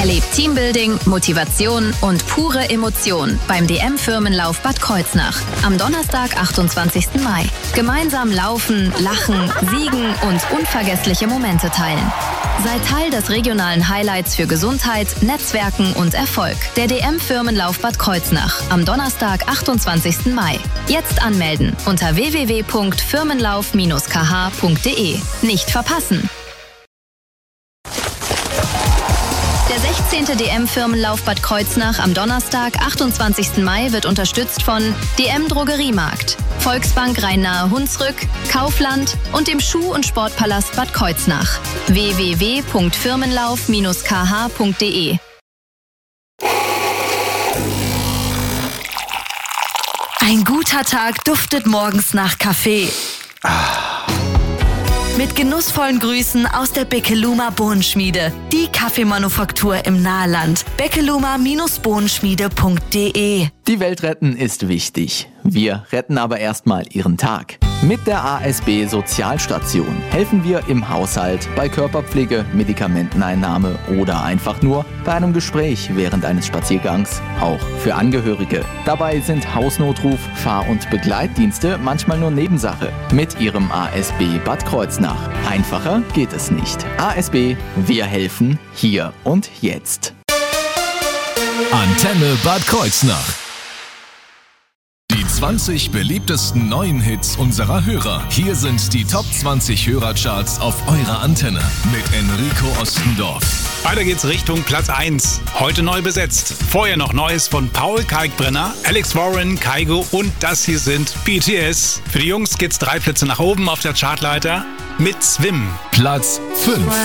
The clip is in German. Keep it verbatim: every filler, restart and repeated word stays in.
Erlebt Teambuilding, Motivation und pure Emotion beim D M-Firmenlauf Bad Kreuznach am Donnerstag, achtundzwanzigsten Mai. Gemeinsam laufen, lachen, siegen und unvergessliche Momente teilen. Sei Teil des regionalen Highlights für Gesundheit, Netzwerken und Erfolg. Der D M-Firmenlauf Bad Kreuznach am Donnerstag, achtundzwanzigsten Mai. Jetzt anmelden unter w w w punkt firmenlauf Bindestrich k h punkt d e. Nicht verpassen! Der sechzehnte D M-Firmenlauf Bad Kreuznach am Donnerstag, achtundzwanzigsten Mai wird unterstützt von D M Drogeriemarkt, Volksbank Rhein-Nahe Hunsrück, Kaufland und dem Schuh- und Sportpalast Bad Kreuznach. w w w punkt firmenlauf Bindestrich k h punkt d e. Ein guter Tag duftet morgens nach Kaffee. Mit genussvollen Grüßen aus der Beckeluma Bohnenschmiede, die Kaffeemanufaktur im Nahland. beckeluma Bindestrich bohnenschmiede punkt d e. Die Welt retten ist wichtig. Wir retten aber erstmal Ihren Tag. Mit der A S B Sozialstation helfen wir im Haushalt, bei Körperpflege, Medikamenteneinnahme oder einfach nur bei einem Gespräch während eines Spaziergangs, auch für Angehörige. Dabei sind Hausnotruf, Fahr- und Begleitdienste manchmal nur Nebensache. Mit Ihrem A S B Bad Kreuznach. Einfacher geht es nicht. A S B, wir helfen hier und jetzt. Antenne Bad Kreuznach. Die zwanzig beliebtesten neuen Hits unserer Hörer. Hier sind die Top zwanzig Hörercharts auf eurer Antenne mit Enrico Ostendorf. Weiter geht's Richtung Platz eins. Heute neu besetzt. Vorher noch Neues von Paul Kalkbrenner, Alex Warren, Kygo und das hier sind B T S. Für die Jungs geht's drei Plätze nach oben auf der Chartleiter mit Swim. Platz fünf.